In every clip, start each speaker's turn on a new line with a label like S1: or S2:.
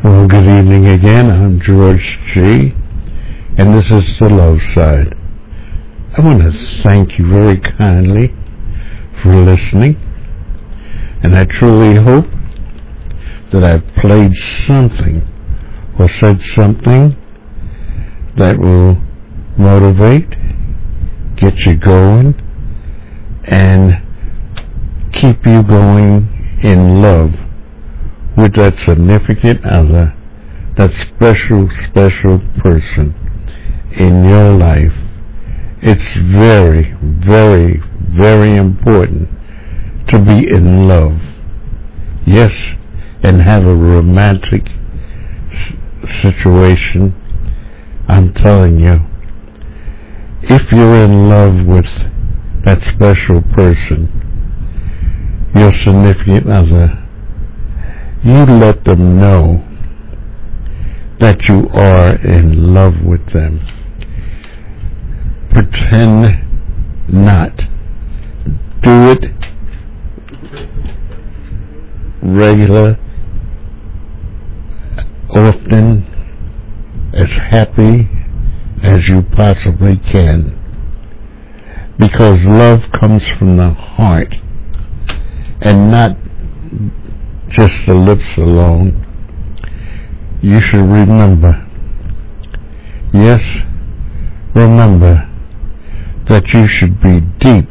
S1: Well, good evening again. I'm George G., and this is The Love Side. I want to thank you very kindly for listening, and I truly hope that I've played something or said something that will motivate, get you going, and keep you going in love with that significant other, that special person in your life. It's very, very, very important to be in love. Yes, and have a romantic situation. I'm telling you, if you're in love with that special person, your significant other, you let them know that you are in love with them. Pretend not. Do it regular, often, as happy as you possibly can. Because love comes from the heart and not just the lips alone. You should remember, yes, remember that you should be deep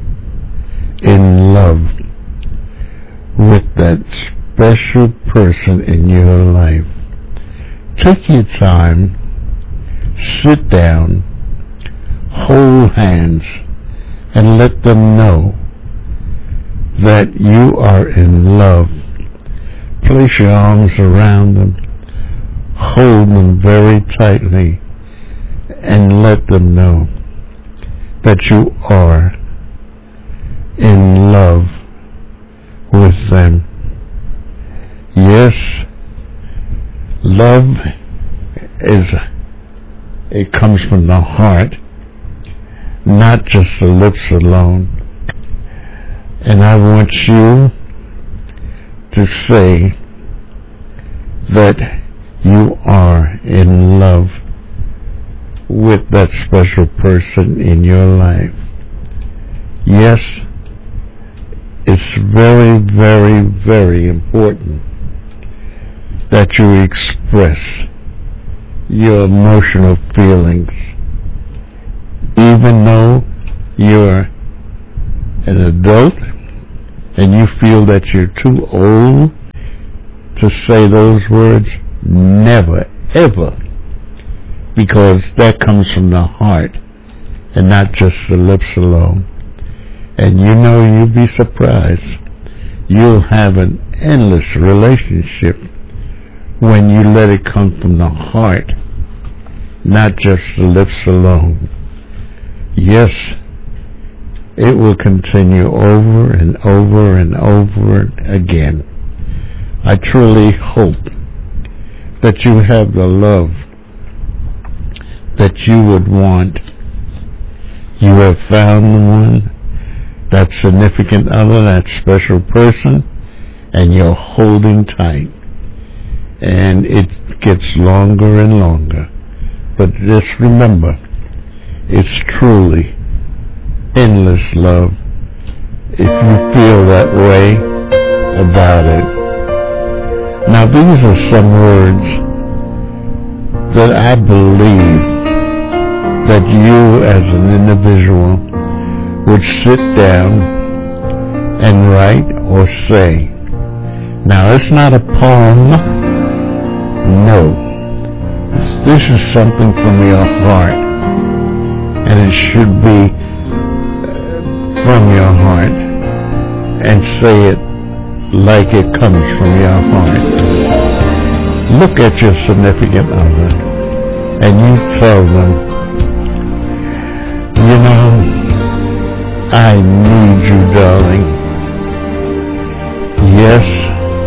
S1: in love with that special person in your life. Take your time, sit down, hold hands, and let them know that you are in love. Place your arms around them, hold them very tightly, and let them know that you are in love with them. Yes, love it comes from the heart, not just the lips alone. And I want you to say that you are in love with that special person in your life. Yes, it's very, very, very important that you express your emotional feelings, even though you're an adult and you feel that you're too old to say those words. Never, ever, because that comes from the heart and not just the lips alone. And you know, you'll be surprised. You'll have an endless relationship when you let it come from the heart, not just the lips alone. Yes, it will continue over and over and over again. I truly hope that you have the love that you would want. You have found the one, that significant other, that special person, and you're holding tight. And it gets longer and longer. But just remember, it's truly endless love if you feel that way about it. Now, these are some words that I believe that you as an individual would sit down and write or say. Now, it's not a poem. No. This is something from your heart, and it should be from your heart, and say it like it comes from your heart. Look at your significant other and you tell them, you know, I need you, darling. Yes,